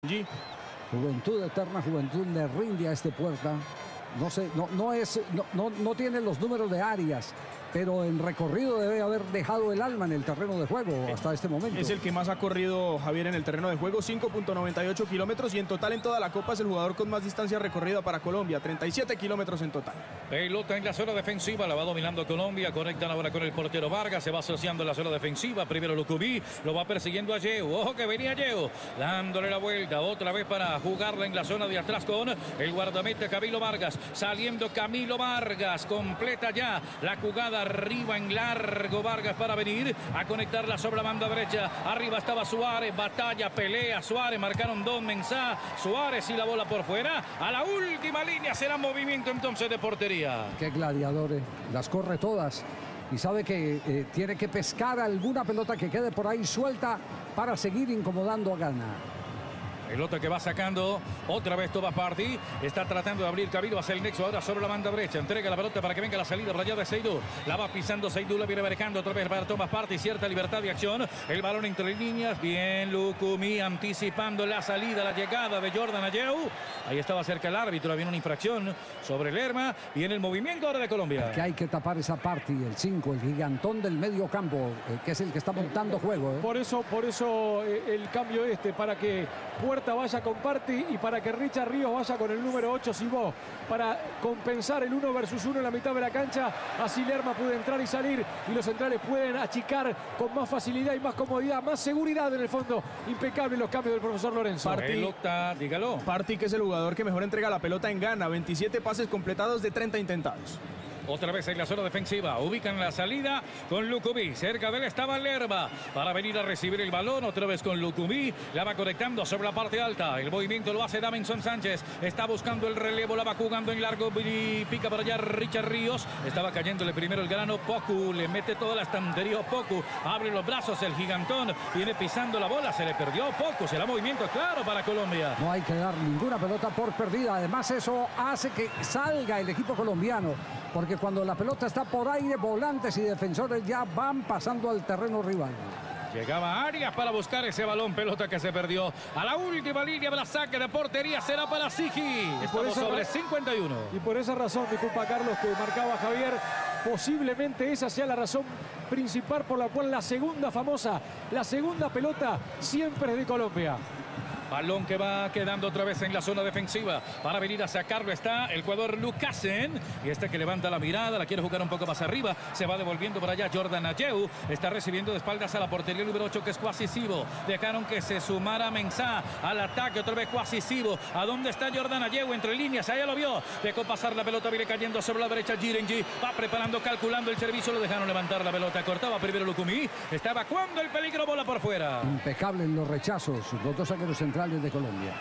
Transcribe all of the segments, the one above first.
G. Juventud eterna, juventud le rinde a este Puerta. No sé, no tiene los números de Arias, pero en recorrido debe haber dejado el alma en el terreno de juego hasta este momento. Es el que más ha corrido, Javier, en el terreno de juego, 5.98 kilómetros, y en total en toda la Copa es el jugador con más distancia recorrida para Colombia, 37 kilómetros en total. Pelota en la zona defensiva, la va dominando Colombia, conectan ahora con el portero Vargas, se va asociando en la zona defensiva, primero Lucumí, lo va persiguiendo a Yeu, ojo que venía Yeu, dándole la vuelta, otra vez para jugarla en la zona de atrás con el guardameta Camilo Vargas, saliendo Camilo Vargas, completa ya la jugada arriba en largo, Vargas para venir a conectarla sobre la banda derecha, arriba estaba Suárez, batalla, pelea, Suárez, marcaron dos Mensah, Suárez y la bola por fuera, a la última línea será movimiento entonces de portería. Qué gladiadores, las corre todas y sabe que tiene que pescar alguna pelota que quede por ahí suelta para seguir incomodando a Ghana. Pelota que va sacando, otra vez Thomas Partey, está tratando de abrir camino hacia el nexo, ahora sobre la banda derecha, entrega la pelota para que venga la salida por allá de Seydou, la va pisando Seydou, la viene marcando otra vez para Thomas Partey, cierta libertad de acción, el balón entre líneas, bien Lucumí anticipando la salida, la llegada de Jordan Ayew, ahí estaba cerca el árbitro, había una infracción sobre Lerma, viene el movimiento ahora de Colombia. Que hay que tapar esa Partey, el 5, el gigantón del medio campo, que es el que está montando juego. Por eso el cambio para que Puerta vaya con Partey y para que Richard Ríos vaya con el número 8 Sibó, para compensar el 1 versus 1 en la mitad de la cancha, así Lerma puede entrar y salir y los centrales pueden achicar con más facilidad y más comodidad, más seguridad en el fondo. Impecable los cambios del profesor Lorenzo. Pelota, dígalo. Partey, que es el jugador que mejor entrega la pelota en Ghana, 27 pases completados de 30 intentados. Otra vez en la zona defensiva, ubican la salida con Lucumí, cerca de él estaba Lerma, para venir a recibir el balón, otra vez con Lucumí, la va conectando sobre la parte alta, el movimiento lo hace Davinson Sánchez, está buscando el relevo, la va jugando en largo, y pica para allá Richard Ríos, estaba cayéndole primero el grano, Poku, le mete toda la estantería, Poku, abre los brazos, el gigantón, viene pisando la bola, se le perdió Poku, será movimiento claro para Colombia. No hay que dar ninguna pelota por perdida, además eso hace que salga el equipo colombiano, porque cuando la pelota está por aire, volantes y defensores ya van pasando al terreno rival. Llegaba Arias para buscar ese balón, pelota que se perdió. A la última línea para saque de portería será para Sigi. Estamos sobre 51. Y por esa razón, disculpa Carlos, que marcaba Javier, posiblemente esa sea la razón principal por la cual la segunda pelota siempre es de Colombia. Balón que va quedando otra vez en la zona defensiva. Para venir a sacarlo está el jugador Lucasen. Y que levanta la mirada, la quiere jugar un poco más arriba. Se va devolviendo por allá Jordan Ayew. Está recibiendo de espaldas a la portería número 8, que es Quasisibo. Dejaron que se sumara Mensah al ataque. Otra vez Quasisibo. ¿A dónde está Jordan Ayew? Entre líneas, allá lo vio. Dejó pasar la pelota, viene cayendo sobre la derecha Girenji. Va preparando, calculando el servicio. Lo dejaron levantar la pelota. Cortaba primero Lucumí. Está evacuando el peligro, bola por fuera. Impecable en los rechazos. Los dos saqueros centrales de Colombia.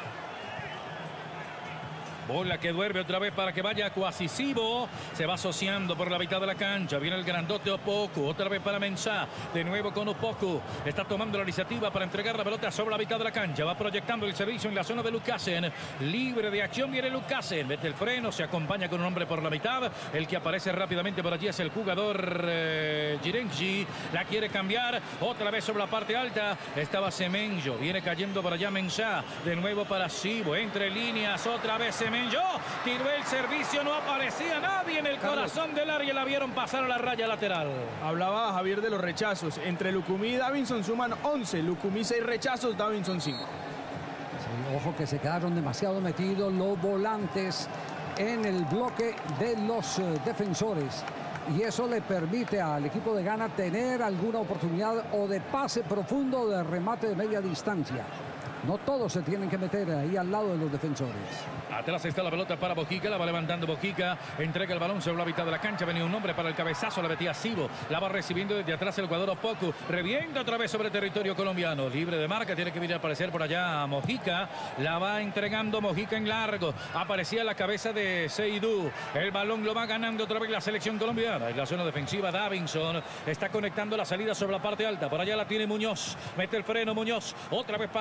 Bola que duerme otra vez para que vaya Quasisibo. Se va asociando por la mitad de la cancha. Viene el grandote Opoku. Otra vez para Mensah. De nuevo con Opoku. Está tomando la iniciativa para entregar la pelota sobre la mitad de la cancha. Va proyectando el servicio en la zona de Lucasen. Libre de acción viene Lucasen. Mete el freno. Se acompaña con un hombre por la mitad. El que aparece rápidamente por allí es el jugador Girenji. La quiere cambiar. Otra vez sobre la parte alta. Estaba Semenyo. Viene cayendo por allá Mensah. De nuevo para Sibo. Entre líneas. Otra vez Semenyo. Tiró el servicio, no aparecía nadie en el corazón del área, la vieron pasar a la raya lateral. Hablaba Javier de los rechazos. Entre Lucumí y Davinson suman 11. Lucumí 6 rechazos, Davinson 5. Sí, ojo que se quedaron demasiado metidos los volantes en el bloque de los defensores. Y eso le permite al equipo de Ghana tener alguna oportunidad o de pase profundo, de remate de media distancia. No todos se tienen que meter ahí al lado de los defensores. Atrás está la pelota para Bojica, la va levantando Bojica, entrega el balón sobre la mitad de la cancha, venía un hombre para el cabezazo, la metía Sibo, la va recibiendo desde atrás el jugador Opoku, revienta otra vez sobre territorio colombiano, libre de marca, tiene que venir a aparecer por allá Mojica, la va entregando Mojica en largo, aparecía la cabeza de Seydou, el balón lo va ganando otra vez la selección colombiana, en la zona defensiva Davinson, está conectando la salida sobre la parte alta, por allá la tiene Muñoz, mete el freno Muñoz, otra vez para Lerma,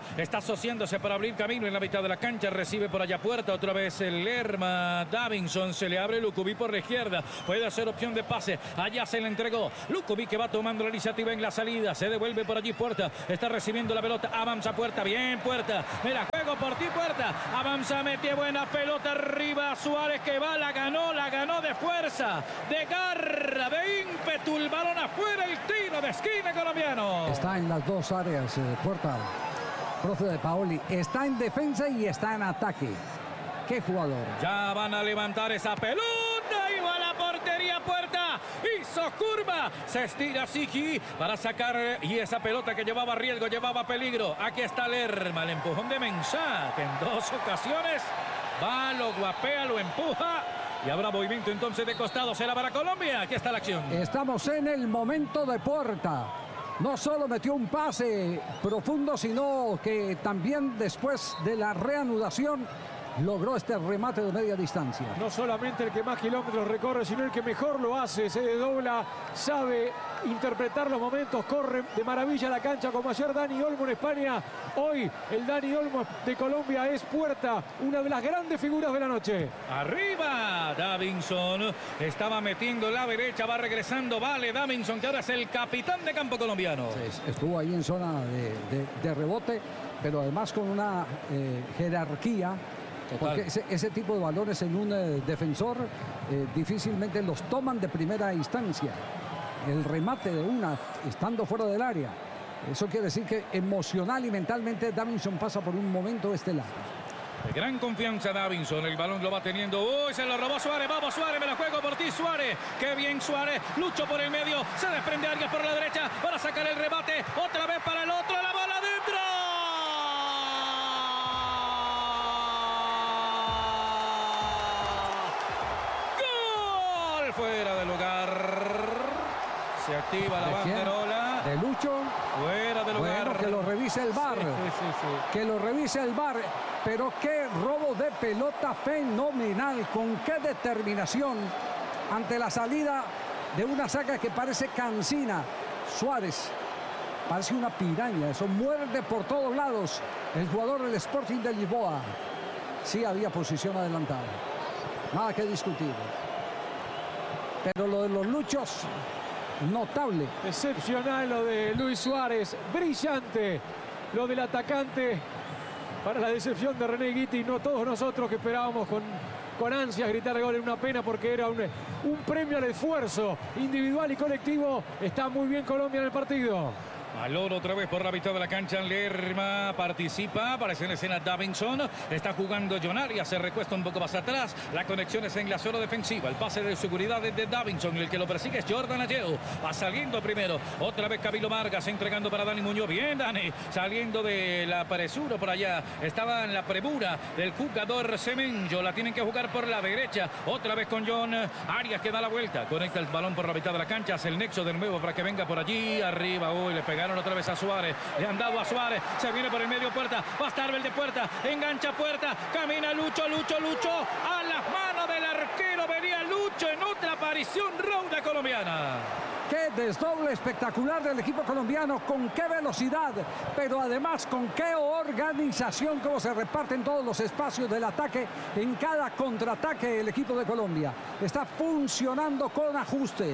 está asociándose para abrir camino en la mitad de la cancha. Recibe por allá Puerta, otra vez el Lerma. Davinson, se le abre Lucuví por la izquierda. Puede hacer opción de pase. Allá se le entregó. Lucuví que va tomando la iniciativa en la salida. Se devuelve por allí Puerta. Está recibiendo la pelota. Avanza Puerta. Bien Puerta. Mira, juego por ti Puerta. Avanza, metió buena pelota arriba. Suárez que va, la ganó de fuerza, de garra, de ímpetu. El balón afuera, el tiro de esquina colombiano. Está en las dos áreas, Puerta. Profe de Paoli. Está en defensa y está en ataque. ¡Qué jugador! Ya van a levantar esa pelota. Y va a la portería Puerta. Hizo curva. Se estira Sigi para sacar. Y esa pelota que llevaba riesgo, llevaba peligro. Aquí está Lerma. El empujón de Mensah, que en dos ocasiones va, lo guapea, lo empuja. Y habrá movimiento entonces de costado. Será para Colombia. Aquí está la acción. Estamos en el momento de Puerta. No solo metió un pase profundo, sino que también después de la reanudación logró este remate de media distancia. No solamente el que más kilómetros recorre, sino el que mejor lo hace. Se desdobla, sabe interpretar los momentos, corre de maravilla la cancha como ayer Dani Olmo en España. Hoy el Dani Olmo de Colombia es Puerta, una de las grandes figuras de la noche. Arriba Davinson, estaba metiendo la derecha, va regresando, vale Davinson, que ahora es el capitán de campo colombiano. Sí, estuvo ahí en zona de rebote, pero además con una jerarquía. Porque ese tipo de balones en un defensor difícilmente los toman de primera instancia. El remate de una estando fuera del área. Eso quiere decir que emocional y mentalmente Davinson pasa por un momento estelar. De gran confianza Davinson, el balón lo va teniendo. Uy, se lo robó Suárez, vamos Suárez, me la juego por ti Suárez. Qué bien Suárez, lucho por el medio, se desprende Arias por la derecha para sacar el remate. Otra vez para el otro, la bola adentro. Fuera de lugar. Se activa la banderola. De Lucho. Fuera de lugar. Bueno, que lo revise el VAR. Sí. Que lo revise el VAR. Pero qué robo de pelota fenomenal. Con qué determinación ante la salida de una saga que parece cansina. Suárez parece una piraña. Eso muerde por todos lados. El jugador del Sporting de Lisboa. Sí había posición adelantada. Nada que discutir. Pero lo de los luchos, notable. Excepcional lo de Luis Suárez, brillante lo del atacante. Para la decepción de René Guiti, no todos nosotros que esperábamos con ansias gritar el gol, en una pena porque era un premio al esfuerzo individual y colectivo. Está muy bien Colombia en el partido. Balón otra vez por la mitad de la cancha. Lerma participa. Aparece en escena Davinson. Está jugando John Arias. Se recuesta un poco más atrás. La conexión es en la zona defensiva. El pase de seguridad es de Davinson. El que lo persigue es Jordan Ayew. Va saliendo primero. Otra vez Camilo Vargas entregando para Dani Muñoz. Bien Dani. Saliendo de la presura por allá. Estaba en la premura del jugador Semenyo. La tienen que jugar por la derecha. Otra vez con John Arias que da la vuelta. Conecta el balón por la mitad de la cancha. Hace el nexo de nuevo para que venga por allí. Arriba. Uy, le pegaron otra vez a Suárez, le han dado a Suárez, se viene por el medio Puerta, va a estar el de Puerta, engancha Puerta, camina Lucho, a las manos del arquero, venía Lucho en otra aparición rauda colombiana. Qué desdoble espectacular del equipo colombiano, con qué velocidad, pero además con qué organización, cómo se reparten todos los espacios del ataque en cada contraataque el equipo de Colombia. Está funcionando con ajuste.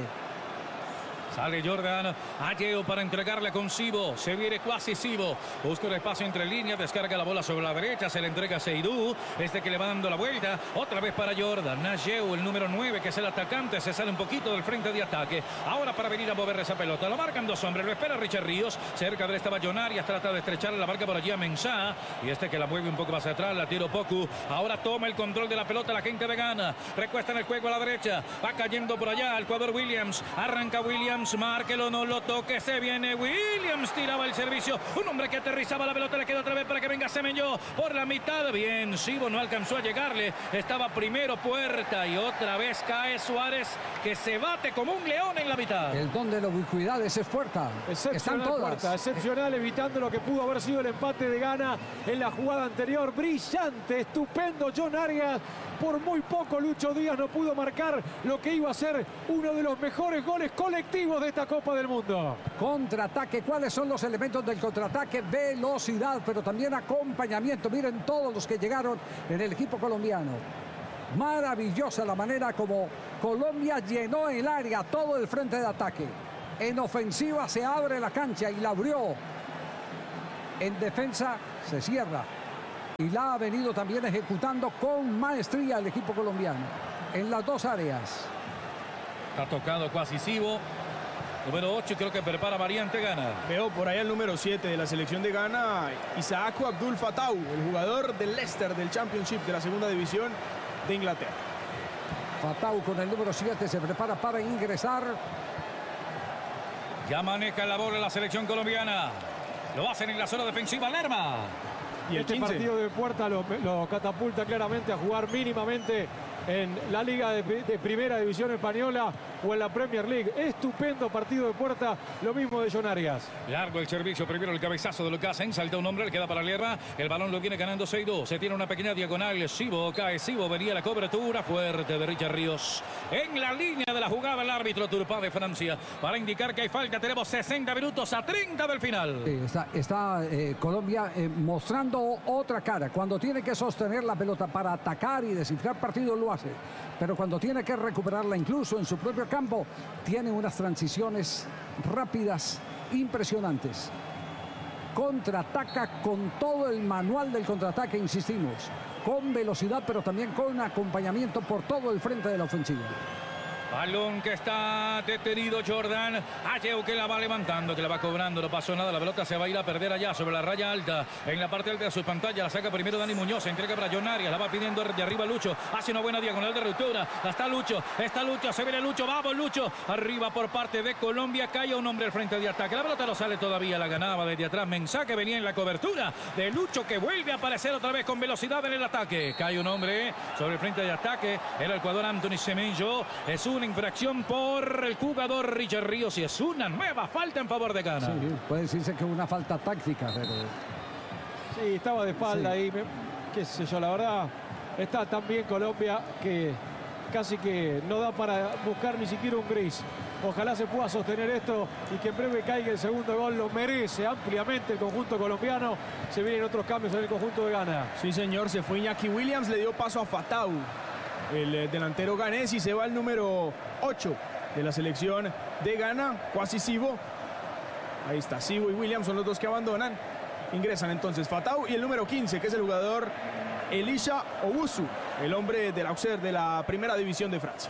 Sale Jordan Ayew para entregarle con Sibo. Se viene cuasi Sibo. Busca el espacio entre líneas. Descarga la bola sobre la derecha. Se le entrega a Seydou. Este que le va dando la vuelta. Otra vez para Jordan Ayew, el número 9, que es el atacante. Se sale un poquito del frente de ataque. Ahora para venir a mover esa pelota. Lo marcan dos hombres. Lo espera Richard Ríos. Cerca de él estaba John Arias. Trata de estrechar la marca por allí a Mensah. Y este que la mueve un poco más atrás. La tiro Poku. Ahora toma el control de la pelota la gente de Ghana. Recuesta en el juego a la derecha. Va cayendo por allá el jugador Williams. Arranca Williams. Márquelo, no lo toque, se viene Williams, tiraba el servicio, un hombre que aterrizaba la pelota, le queda otra vez para que venga Semenyo por la mitad, bien, Sibo no alcanzó a llegarle, estaba primero Puerta y otra vez cae Suárez, que se bate como un león en la mitad. El don de la ubicuidad es Puerta. Están todas. Puerta, excepcional, evitando lo que pudo haber sido el empate de Ghana en la jugada anterior, brillante, estupendo John Arias. Por muy poco Lucho Díaz no pudo marcar lo que iba a ser uno de los mejores goles colectivos Hablemos de esta Copa del Mundo. Contraataque, ¿cuáles son los elementos del contraataque? Velocidad, pero también acompañamiento. Miren todos los que llegaron en el equipo colombiano. Maravillosa la manera como Colombia llenó el área, todo el frente de ataque. En ofensiva se abre la cancha y la abrió. En defensa se cierra. Y la ha venido también ejecutando con maestría el equipo colombiano en las dos áreas. Está tocado Quasisivo. Número 8, creo que prepara variante Ghana. Veo por ahí el número 7 de la selección de Ghana, Isaac Abdul Fattah, el jugador del Leicester del Championship de la segunda división de Inglaterra. Fattah con el número 7 se prepara para ingresar. Ya maneja la bola la selección colombiana. Lo hacen en la zona defensiva Lerma. Y el Este 15. partido de Puerta lo catapulta claramente a jugar mínimamente en la Liga de Primera División Española o en la Premier League. Estupendo partido de Puerta, lo mismo de John Arias. Largo el servicio, primero el cabezazo de Lucas, salta un hombre, le queda para Lerma, el balón lo viene ganando 6-2, se tiene una pequeña diagonal, Sibo, cae Sibo, venía la cobertura fuerte de Richard Ríos. En la línea de la jugada el árbitro Turpin de Francia, para indicar que hay falta, tenemos 60 minutos a 30 del final. Está Colombia mostrando otra cara. Cuando tiene que sostener la pelota para atacar y descifrar partidos lo hace. Pero cuando tiene que recuperarla incluso en su propio campo, tiene unas transiciones rápidas impresionantes. Contraataca con todo el manual del contraataque, insistimos. Con velocidad, pero también con acompañamiento por todo el frente de la ofensiva. Balón que está detenido Jordan. Ayew que la va levantando, que la va cobrando. No pasó nada. La pelota se va a ir a perder allá sobre la raya alta. En la parte alta de su pantalla la saca primero Dani Muñoz. Se entrega para John Arias. La va pidiendo de arriba Lucho. Hace una buena diagonal de ruptura. Está Lucho. Está Lucho. Se viene Lucho. Vamos Lucho. Arriba por parte de Colombia. Cae un hombre al frente de ataque. La pelota no sale todavía. La ganaba desde atrás. Mensah que venía en la cobertura de Lucho, que vuelve a aparecer otra vez con velocidad en el ataque. Cae un hombre sobre el frente de ataque. Era el jugador Anthony Semenyo. Es una infracción por el jugador Richard Ríos y es una nueva falta en favor de Ghana. Sí, puede decirse que una falta táctica, pero... Sí, estaba de espalda Sí. ahí, qué sé yo, la verdad, está tan bien Colombia que casi que no da para buscar ni siquiera un gris. Ojalá se pueda sostener esto y que en breve caiga el segundo gol. Lo merece ampliamente el conjunto colombiano. Se vienen otros cambios en el conjunto de Ghana. Sí, señor, se fue Iñaki Williams, le dio paso a Fattah, el delantero ganés, y se va el número 8 de la selección de Ghana, Quasisibo. Ahí está, Sibo y Williams son los dos que abandonan. Ingresan entonces Fattah y el número 15, que es el jugador Elisha Owusu, el hombre del Auxerre de la primera división de Francia.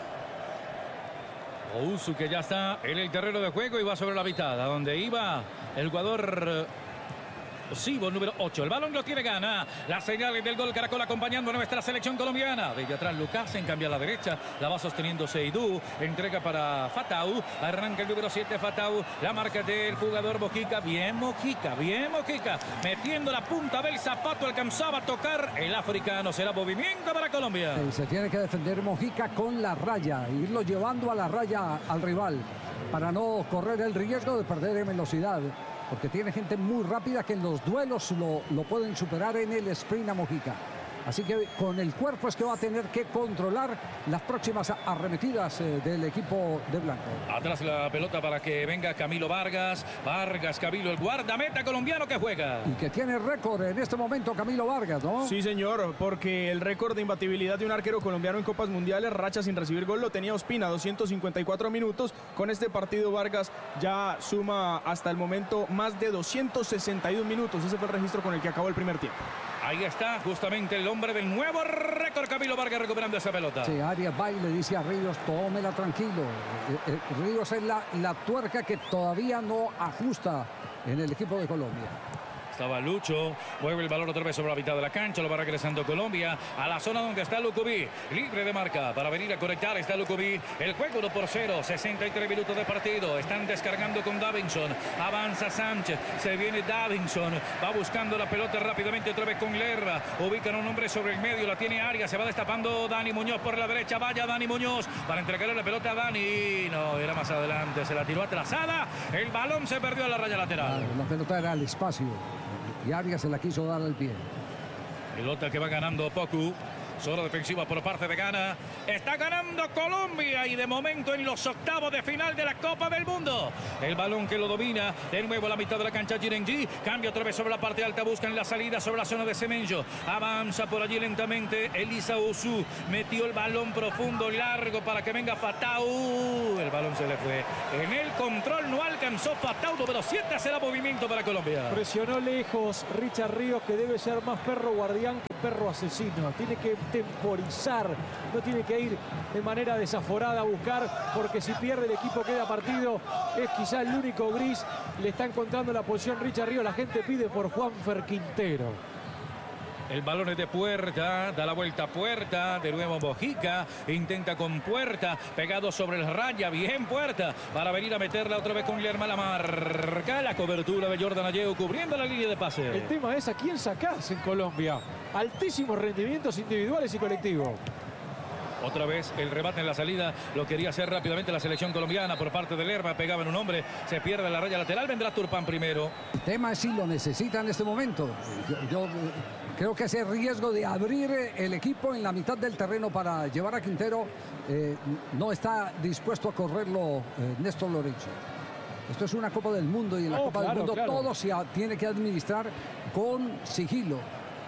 Owusu que ya está en el terreno de juego y va sobre la mitad, a donde iba el jugador Sibo, número 8. El balón lo tiene Ghana. La señal del gol Caracol acompañando a nuestra selección colombiana. Desde atrás Lucas en cambia a la derecha. La va sosteniendo Seydou. Entrega para Fattah. Arranca el número 7 Fattah. La marca del jugador Mojica. Bien Mojica, bien Mojica. Metiendo la punta del zapato. Alcanzaba a tocar el africano. Será movimiento para Colombia. Se tiene que defender Mojica con la raya. Irlo llevando a la raya al rival. Para no correr el riesgo de perder en velocidad. Porque tiene gente muy rápida que en los duelos lo pueden superar en el sprint a Mojica. Así que con el cuerpo es que va a tener que controlar las próximas arremetidas del equipo de blanco. Atrás la pelota para que venga Camilo Vargas. Vargas, Camilo, el guardameta colombiano que juega. Y que tiene récord en este momento Camilo Vargas, ¿no? Sí, señor, porque el récord de imbatibilidad de un arquero colombiano en Copas Mundiales, racha sin recibir gol, lo tenía Ospina, 254 minutos. Con este partido Vargas ya suma hasta el momento más de 261 minutos. Ese fue el registro con el que acabó el primer tiempo. Ahí está justamente el hombre del nuevo récord, Camilo Vargas, recuperando esa pelota. Sí, Arias va y le dice a Ríos, tómela tranquilo. Ríos es la tuerca que todavía no ajusta en el equipo de Colombia. Estaba Lucho, mueve el balón otra vez sobre la mitad de la cancha, lo va regresando Colombia a la zona donde está Lucubí, libre de marca para venir a conectar, está Lucubí, el juego 1-0, 63 minutos de partido, están descargando con Davinson, avanza Sánchez, se viene Davinson, va buscando la pelota rápidamente otra vez con Lerma, ubican a un hombre sobre el medio, la tiene Arias, se va destapando Dani Muñoz por la derecha, vaya Dani Muñoz, para entregarle la pelota a Dani, no, era más adelante, se la tiró atrasada, el balón se perdió a la raya lateral. La pelota era al espacio. Y Arias se la quiso dar al pie. Pelota que va ganando Opoku. Zona defensiva por parte de Ghana. Está ganando Colombia y de momento en los octavos de final de la Copa del Mundo. El balón que lo domina. De nuevo a la mitad de la cancha Jirenji. Cambia otra vez sobre la parte alta. Buscan la salida sobre la zona de Semenyo. Avanza por allí lentamente Elisa Osu. Metió el balón profundo, largo para que venga Fatau. El balón se le fue. En el control no alcanzó Fatau. Número 7 será movimiento para Colombia. Presionó lejos Richard Ríos, que debe ser más perro guardián que perro asesino. Tiene que temporizar, no tiene que ir de manera desaforada a buscar, porque si pierde el equipo queda partido. Es quizá el único gris. Le está encontrando la posición Richard Ríos. La gente pide por Juanfer Quintero. El balón es de Puerta, da la vuelta a Puerta, de nuevo Mojica, intenta con Puerta, pegado sobre el raya, bien Puerta, para venir a meterla otra vez con Lerma, la marca, la cobertura de Jordan Ayew cubriendo la línea de pase. El tema es a quién sacás en Colombia. Altísimos rendimientos individuales y colectivos. Otra vez el remate en la salida, lo quería hacer rápidamente la selección colombiana por parte de Lerma, pegaba en un hombre, se pierde la raya lateral, vendrá Turpán primero. El tema es si lo necesita en este momento. Yo creo que ese riesgo de abrir el equipo en la mitad del terreno para llevar a Quintero no está dispuesto a correrlo Néstor Lorenzo. Esto es una Copa del Mundo y en la Copa del Mundo todo se tiene que administrar con sigilo.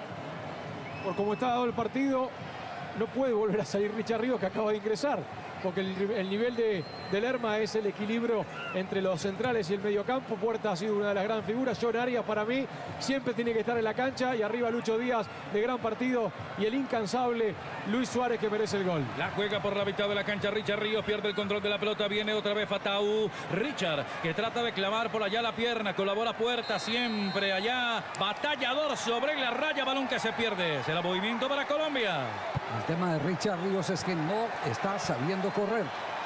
Por cómo está dado el partido, no puede volver a salir Richard Ríos, que acaba de ingresar, porque el nivel de Lerma es el equilibrio entre los centrales y el mediocampo. Puerta ha sido una de las grandes figuras. John Arias, para mí, siempre tiene que estar en la cancha. Y arriba Lucho Díaz, de gran partido. Y el incansable Luis Suárez, que merece el gol. La juega por la mitad de la cancha Richard Ríos, pierde el control de la pelota. Viene otra vez Fatau. Richard, que trata de clavar por allá la pierna. Colabora Puerta siempre allá. Batallador sobre la raya, balón que se pierde. Será movimiento para Colombia. El tema de Richard Ríos es que no está sabiendo correr.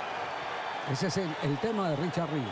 Ese es el tema de Richard Ríos.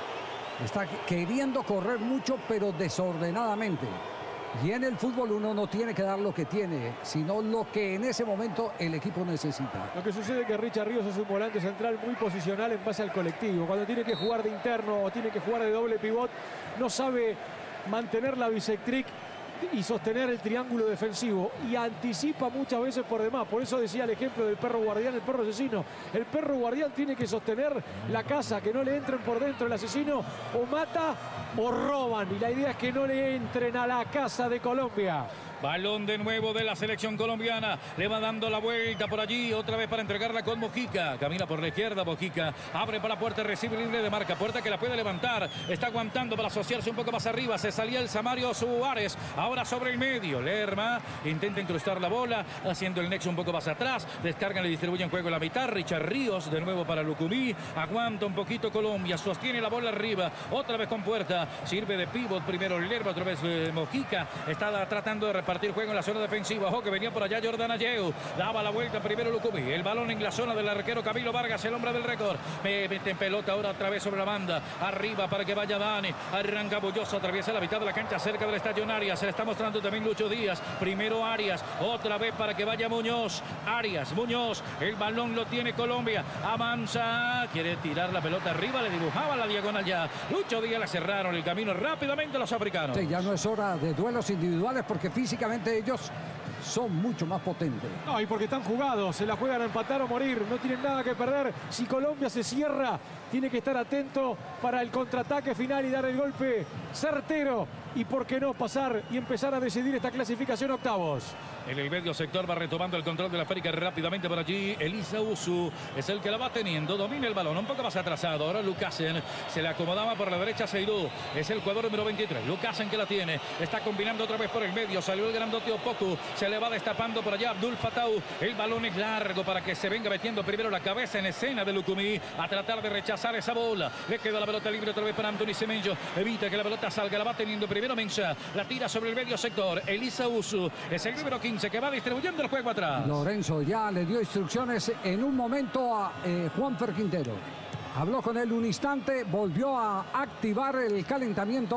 Está queriendo correr mucho, pero desordenadamente. Y en el fútbol uno no tiene que dar lo que tiene, sino lo que en ese momento el equipo necesita. Lo que sucede es que Richard Ríos es un volante central muy posicional en base al colectivo. Cuando tiene que jugar de interno o tiene que jugar de doble pivot, no sabe mantener la bisectric y sostener el triángulo defensivo, y anticipa muchas veces por demás. Por eso decía el ejemplo del perro guardián, el perro asesino. El perro guardián tiene que sostener la casa, que no le entren por dentro. El asesino o mata o roban, y la idea es que no le entren a la casa de Colombia. Balón de nuevo de la selección colombiana. Le va dando la vuelta por allí. Otra vez para entregarla con Mojica. Camina por la izquierda Mojica. Abre para Puerta. Recibe libre de marca. Puerta que la puede levantar. Está aguantando para asociarse un poco más arriba. Se salía el Samario Suárez. Ahora sobre el medio. Lerma intenta incrustar la bola. Haciendo el nexo un poco más atrás. Descargan, le distribuyen juego en la mitad. Richard Ríos de nuevo para Lucumí. Aguanta un poquito Colombia. Sostiene la bola arriba. Otra vez con Puerta. Sirve de pívot. Primero Lerma. Otra vez Mojica. Está tratando de repartir juego en la zona defensiva. Ojo que venía por allá Jordan Ayew. Daba la vuelta primero Lucumí. El balón en la zona del arquero Camilo Vargas, el hombre del récord. Mete en pelota ahora otra vez sobre la banda. Arriba para que vaya Dani. Arranca Bulloso. Atraviesa la mitad de la cancha cerca del estadio Arias. Se le está mostrando también Lucho Díaz. Primero Arias. Otra vez para que vaya Muñoz. Arias, Muñoz. El balón lo tiene Colombia. Avanza. Quiere tirar la pelota arriba. Le dibujaba la diagonal ya. Lucho Díaz le cerraron el camino rápidamente los africanos. Sí, ya no es hora de duelos individuales porque físicamente ellos son mucho más potentes. No, y porque están jugados, se la juegan a empatar o morir, no tienen nada que perder. Si Colombia se cierra, tiene que estar atento para el contraataque final y dar el golpe certero. Y por qué no pasar y empezar a decidir esta clasificación octavos. En el medio sector va retomando el control de la esférica rápidamente por allí. Elisa Usu es el que la va teniendo. Domina el balón un poco más atrasado. Ahora Lucasen se le acomodaba por la derecha. Seydou es el jugador número 23. Lucasen que la tiene. Está combinando otra vez por el medio. Salió el grandote Opoku. Se le va destapando por allá Abdul Fatau. El balón es largo para que se venga metiendo primero la cabeza en escena de Lucumí. A tratar de rechazar esa bola. Le queda la pelota libre otra vez para Anthony Semenyo. Evita que la pelota salga. La va teniendo primero Mensah. La tira sobre el medio sector. Elisa Usu es el número 15 que va distribuyendo el juego atrás. Lorenzo ya le dio instrucciones en un momento a Juanfer Quintero. Habló con él un instante, volvió a activar el calentamiento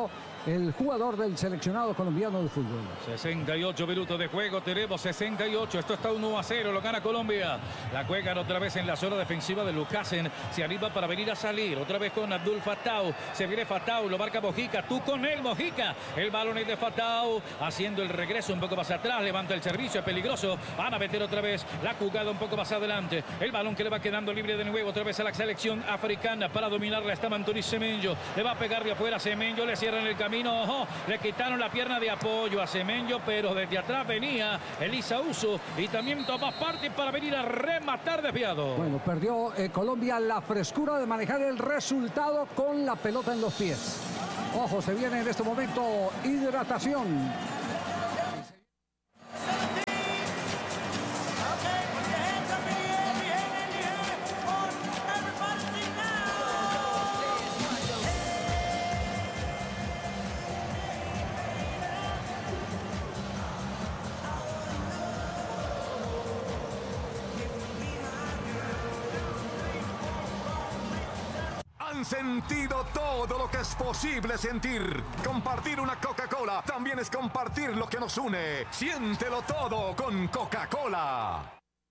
el jugador del seleccionado colombiano de fútbol. 68 minutos de juego, tenemos 68. Esto está 1-0, lo gana Colombia. La juegan otra vez en la zona defensiva de Lucasen. Se arriba para venir a salir. Otra vez con Abdul Fattah. Se viene Fattah, lo marca Mojica. Tú con él, Mojica. El balón es de Fattah. Haciendo el regreso un poco más atrás. Levanta el servicio, es peligroso. Van a meter otra vez la jugada un poco más adelante. El balón que le va quedando libre de nuevo. Otra vez a la selección africana. Para dominarla está Anthony Semenyo. Le va a pegar de afuera a Semenyo. Le cierran el camino. Ojo, le quitaron la pierna de apoyo a Semenyo, pero desde atrás venía Elisa Uso y también tomó parte para venir a rematar desviado. Bueno, perdió Colombia la frescura de manejar el resultado con la pelota en los pies. Ojo, se viene en este momento hidratación. Han sentido todo lo que es posible sentir. Compartir una Coca-Cola también es compartir lo que nos une. Siéntelo todo con Coca-Cola.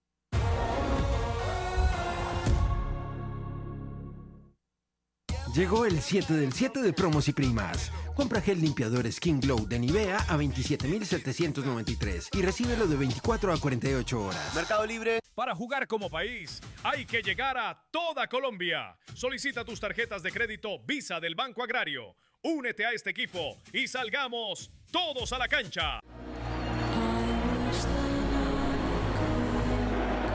Llegó el 7 del 7 de promos y primas. Compra gel limpiador Skin Glow de Nivea a 27,793 y recíbelo de 24 a 48 horas. Mercado Libre. Para jugar como país, hay que llegar a toda Colombia. Solicita tus tarjetas de crédito Visa del Banco Agrario. Únete a este equipo y salgamos todos a la cancha.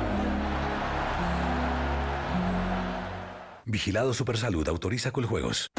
Vigilado Supersalud, autoriza Coljuegos.